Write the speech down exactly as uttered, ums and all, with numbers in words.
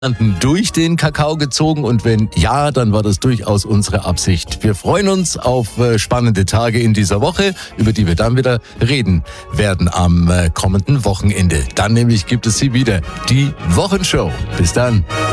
durch den Kakao gezogen, und wenn ja, dann war das durchaus unsere Absicht. Wir freuen uns auf äh, spannende Tage in dieser Woche, über die wir dann wieder reden werden am äh, kommenden Wochenende. Dann nämlich gibt es sie wieder, die Wochenshow. Bis dann.